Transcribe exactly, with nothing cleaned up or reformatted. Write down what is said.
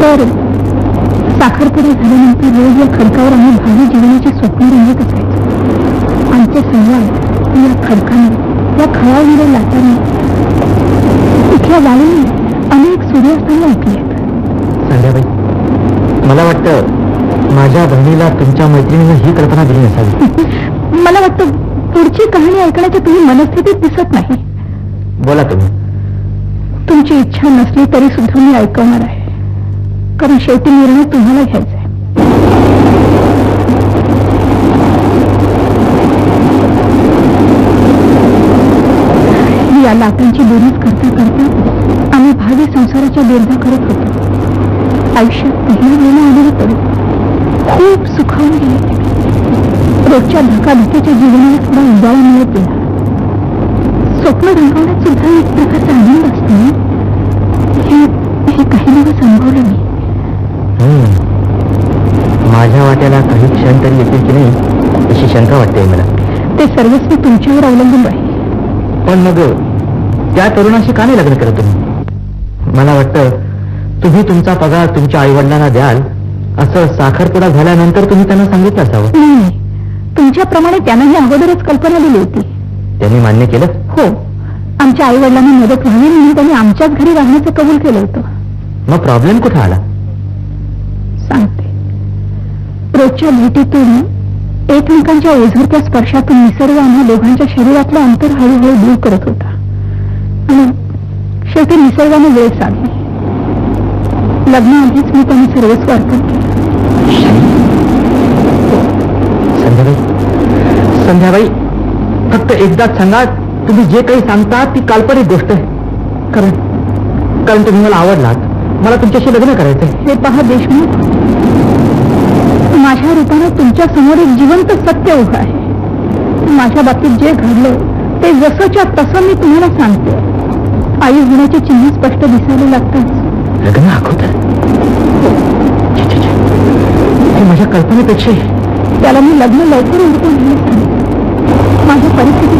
बरं, साखरपुडा झाल्यानंतर रोज या खडकावर आम्ही भावी जीवनाची स्वप्न रंगत असायचो. आमचे संवाद या खडकांनी, या खळावलेल्या लाटांनी, इथल्या वाळूंनी अनेक सूर्यास्तांना ऐकले आहेत. संध्याबाई, मला वाटतं माझ्या बहिणीला तुमच्या मैत्रिणीने ही कल्पना दिली नसावी. मला वाटतं पुढची कहाणी ऐकण्याच्या तुम्ही मनस्थितीत दिसत नाही. बोला तुम्ही. तुमची इच्छा नसली तरी सुद्धा मी ऐकवणार आहे, कारण शेवटी निर्णय तुम्हाला घ्यायचा आहे. या लाटांची बेरीज करता करता आम्ही भावी संसाराच्या बेरजा करत होतो. आयुष्यात पहिल्या वेळेला आलेलं तरी खूप सुखावून गेले. रोजच्या धकाधकीच्या जीवनाला थोडा उजाळा मिळत गेला. स्वप्न रंगवण्यात सुद्धा एक प्रकारचा आनंद असतो. हे हे काही दिवस अनुभवलं मी. माझ्या वाट्याला काही क्षण तरी येतील की नाही अशी शंका वाटते मला. ते सर्वस्वी तुमच्यावर अवलंबून राहील. पण मग त्या तरुणाशी का नाही लग्न करत तुम्ही? मला वाटतं तुम्ही तुमचा पगार तुमच्या आईवडिलांना द्याल असं साखरपुडा झाल्यानंतर तुम्ही त्यांना सांगितलं असावं. नाही, तुमच्याप्रमाणे त्यांनाही अगोदरच कल्पना दिली होती. त्यांनी मान्य केलं? हो, आमच्या आई वडिलांनी मदत व्हावी म्हणून त्यांनी आमच्याच घरी राहण्याचं कबूल केलं होतं. मग प्रॉब्लेम कुठे आला? सांगते. रोजच्या भेटीतून एकमेकांच्या ओझरत्या स्पर्शातून निसर्ग आम्हा दोघांच्या शरीरातलं अंतर हळूहळू दूर करत होता आणि शेवटी निसर्गाने वेळ साधली. लग्नाआधीच मी त्यांनी सर्वस्व अर्पण केलं. संध्याबाई, संध्याबाई, फक्त एकदाच सांगा, तुम्ही जे काही सांगता ती काल्पनिक गोष्ट आहे. कारण कारण तुम्ही मला आवडलात, मला तुमच्याशी लग्न करायचंय. हे पहा देशमुख, माझ्या रूपानं तुमच्या समोर एक जिवंत सत्य उभं आहे. माझ्या बाबतीत जे घडलं ते जसंच्या तसं मी तुम्हाला सांगते. आई होण्याचे चिन्ह स्पष्ट दिसायला लागतात. लग्न अगोदर? हे माझ्या कल्पनेपेक्षा त्याला मी लग्न लवकर उरकून घेण्यास सांगितलं. माझ्या परिस्थिती